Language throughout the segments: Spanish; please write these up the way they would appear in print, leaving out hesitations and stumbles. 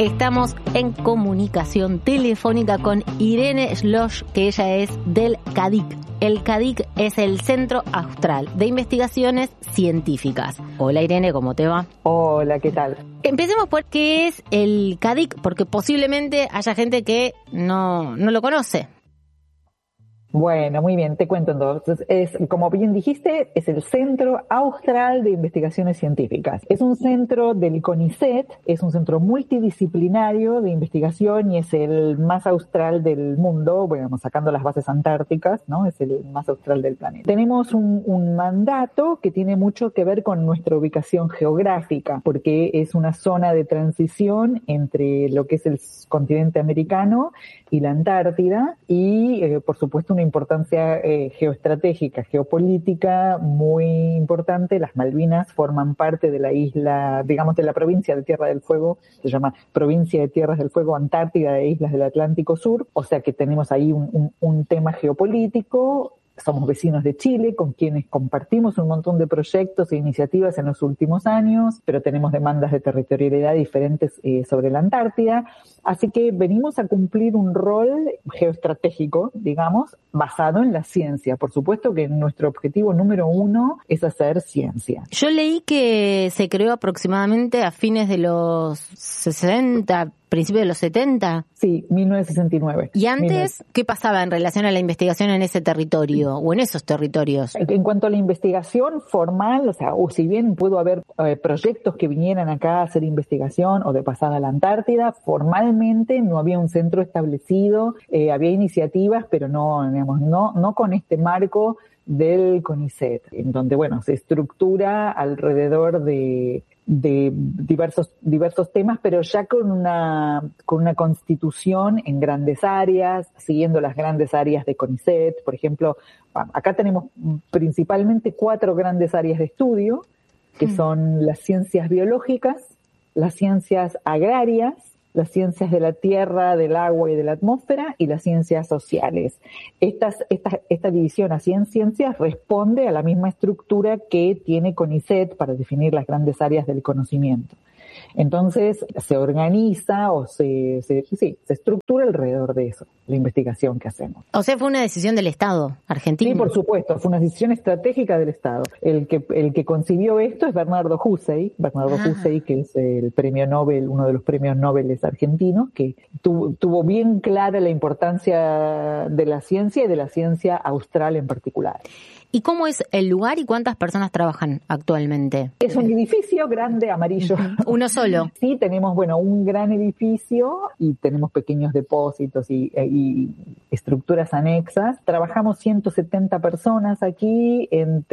Estamos en comunicación telefónica con Irene Schloss, que ella es del CADIC. El CADIC es el Centro Austral de Investigaciones Científicas. Hola Irene, ¿cómo te va? Hola, ¿qué tal? Empecemos por qué es el CADIC, porque posiblemente haya gente que no lo conoce. Bueno, muy bien, te cuento entonces. Como bien dijiste, es el Centro Austral de Investigaciones Científicas. Es un centro del CONICET, es un centro multidisciplinario de investigación y es el más austral del mundo, bueno, sacando las bases antárticas, ¿no? Es el más austral del planeta. Tenemos un mandato que tiene mucho que ver con nuestra ubicación geográfica, porque es una zona de transición entre lo que es el continente americano y la Antártida y, por supuesto, una importancia geoestratégica, geopolítica muy importante. Las Malvinas forman parte de la isla, digamos, de la provincia de Tierra del Fuego, se llama Provincia de Tierras del Fuego Antártida e Islas del Atlántico Sur, o sea que tenemos ahí un tema geopolítico. Somos vecinos de Chile, con quienes compartimos un montón de proyectos e iniciativas en los últimos años, pero tenemos demandas de territorialidad diferentes sobre la Antártida. Así que venimos a cumplir un rol geoestratégico, digamos, basado en la ciencia. Por supuesto que nuestro objetivo número 1 es hacer ciencia. Yo leí que se creó aproximadamente a fines de los 60, principios de los 70. Sí, 1969. ¿Y antes qué pasaba en relación a la investigación en ese territorio o en esos territorios? En cuanto a la investigación formal, o si bien pudo haber proyectos que vinieran acá a hacer investigación o de pasada a la Antártida, formalmente no había un centro establecido, había iniciativas, pero no con este marco del CONICET, en donde, bueno, se estructura alrededor de diversos temas, pero ya con una constitución en grandes áreas, siguiendo las grandes áreas de CONICET. Por ejemplo, acá tenemos principalmente 4 grandes áreas de estudio, que son las ciencias biológicas, las ciencias agrarias, las ciencias de la tierra, del agua y de la atmósfera, y las ciencias sociales. Esta división así en ciencias responde a la misma estructura que tiene CONICET para definir las grandes áreas del conocimiento. Entonces, se organiza o se estructura alrededor de eso, la investigación que hacemos. O sea, fue una decisión del Estado argentino. Sí, por supuesto, fue una decisión estratégica del Estado. El que concibió esto es Bernardo Hussey, que es el premio Nobel, uno de los premios Nobel argentinos, que tuvo bien clara la importancia de la ciencia y de la ciencia austral en particular. ¿Y cómo es el lugar y cuántas personas trabajan actualmente? Es un edificio grande, amarillo. ¿Uno solo? Sí, tenemos, un gran edificio y tenemos pequeños depósitos y estructuras anexas. Trabajamos 170 personas aquí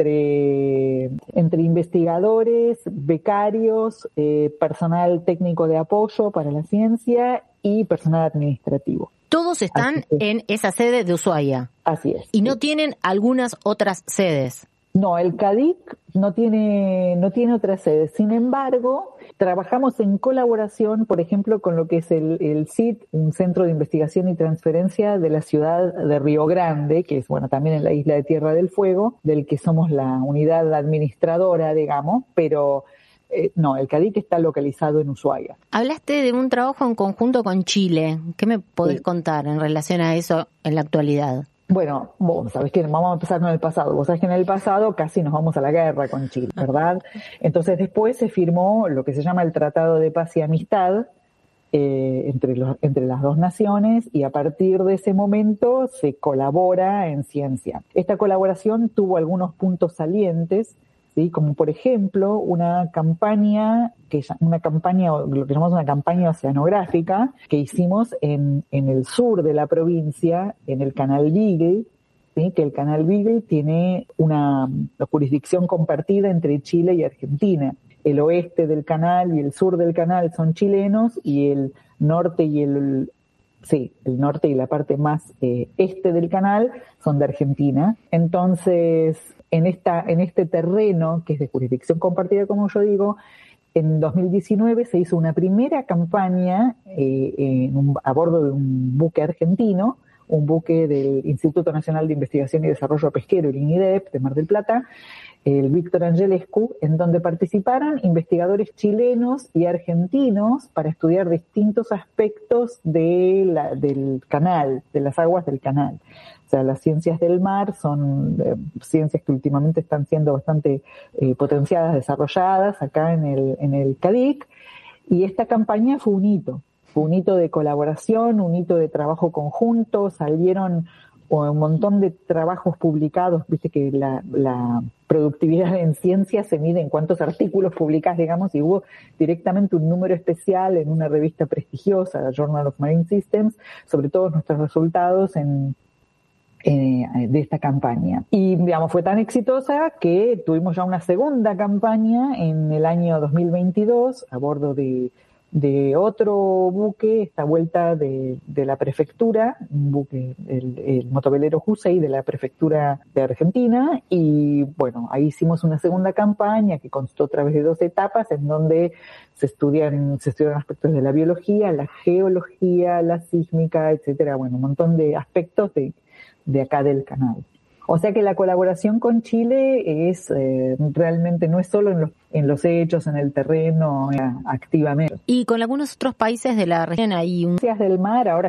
entre investigadores, becarios, personal técnico de apoyo para la ciencia y personal administrativo. Todos están en esa sede de Ushuaia. Así es. ¿Y no tienen algunas otras sedes? No, el CADIC no tiene otras sedes. Sin embargo, trabajamos en colaboración, por ejemplo, con lo que es el CIT, un centro de investigación y transferencia de la ciudad de Río Grande, que es, también en la isla de Tierra del Fuego, del que somos la unidad administradora, digamos, pero no, el CADIC está localizado en Ushuaia. Hablaste de un trabajo en conjunto con Chile. ¿Qué me podés contar en relación a eso en la actualidad? Bueno, vos sabés que vamos a empezar con el pasado. Vos sabés que en el pasado casi nos vamos a la guerra con Chile, ¿verdad? Entonces después se firmó lo que se llama el Tratado de Paz y Amistad entre las dos naciones, y a partir de ese momento se colabora en ciencia. Esta colaboración tuvo algunos puntos salientes, ¿sí? Como por ejemplo una campaña, lo que llamamos una campaña oceanográfica que hicimos en el sur de la provincia, en el Canal Beagle, ¿sí? Que el Canal Beagle tiene una jurisdicción compartida entre Chile y Argentina. El oeste del canal y el sur del canal son chilenos, y el norte y el norte y la parte más este del canal son de Argentina. Entonces, en este terreno, que es de jurisdicción compartida, como yo digo, en 2019 se hizo una primera campaña a bordo de un buque argentino, un buque del Instituto Nacional de Investigación y Desarrollo Pesquero, el INIDEP, de Mar del Plata, el Víctor Angelescu, en donde participaron investigadores chilenos y argentinos para estudiar distintos aspectos del canal, de las aguas del canal. O sea, las ciencias del mar son ciencias que últimamente están siendo bastante potenciadas, desarrolladas acá en el CADIC, y esta campaña fue un hito de colaboración, un hito de trabajo conjunto. Salieron un montón de trabajos publicados. Viste que la productividad en ciencia se mide en cuántos artículos publicás, digamos, y hubo directamente un número especial en una revista prestigiosa, la Journal of Marine Systems, sobre todos nuestros resultados de esta campaña. Y, digamos, fue tan exitosa que tuvimos ya una segunda campaña en el año 2022 a bordo de otro buque, esta vuelta de la prefectura, un buque, el motovelero Jusei de la prefectura de Argentina. Y bueno, ahí hicimos una segunda campaña que constó a través de 2 etapas en donde se estudian aspectos de la biología, la geología, la sísmica, etcétera. Bueno, un montón de aspectos de acá del canal. O sea que la colaboración con Chile es realmente, no es solo en los hechos, en el terreno, activamente. Y con algunos otros países de la región hay Del mar, ahora